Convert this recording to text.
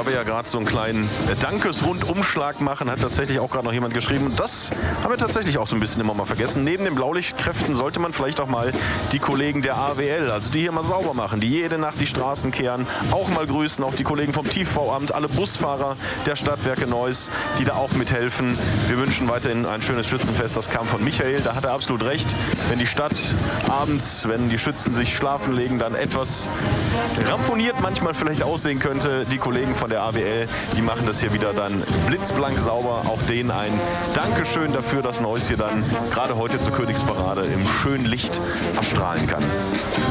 da wir ja gerade so einen kleinen Dankesrundumschlag machen, hat tatsächlich auch gerade noch jemand geschrieben. Und das haben wir tatsächlich auch so ein bisschen immer mal vergessen. Neben den Blaulichtkräften sollte man vielleicht auch mal die Kollegen der AWL, also die hier mal sauber machen, die jede Nacht die Straßen kehren, auch mal grüßen. Auch die Kollegen vom Tiefbauamt, alle Busfahrer der Stadtwerke Neuss, die da auch mithelfen. Wir wünschen weiterhin ein schönes Schützenfest. Das kam von Michael, da hat er absolut recht. Wenn die Stadt abends, wenn die Schützen sich schlafen legen, dann etwas ramponiert manchmal vielleicht aussehen könnte. Die Kollegen von der AWL, die machen das hier wieder dann blitzblank sauber. Auch denen ein Dankeschön dafür, dass Neuss hier dann gerade heute zur Königsparade im schönen Licht erstrahlen kann.